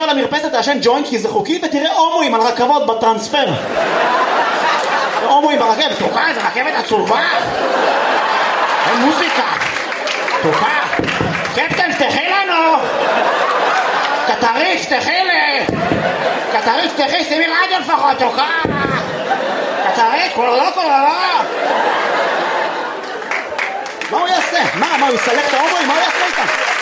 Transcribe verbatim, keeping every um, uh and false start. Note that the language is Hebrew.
על המרפסת לעשן ג'וינט כי זה חוקי, ותראה הומואים על רכבות בטרנספר. הומואים ברכבת, תוקע, זה רכבת עצובה. אין מוזיקה. תוקע. קפטן, פתחי לנו. קטריף, פתחי לי. קטריף, פתחי, שימי רדיו לפחות, תוקע. קטריף, קולולו, קולולו. מה הוא יעשה? מה, מה, הוא יסלק את ההומואים? מה הוא יעשה איתם?